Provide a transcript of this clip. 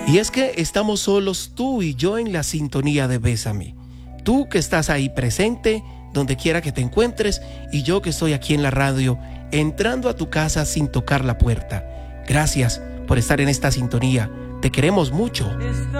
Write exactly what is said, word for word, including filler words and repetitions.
Y es que estamos solos tú y yo en la sintonía de Bésame. Tú que estás ahí presente, donde quiera que te encuentres, y yo que estoy aquí en la radio, entrando a tu casa sin tocar la puerta. Gracias por estar en esta sintonía. Te queremos mucho.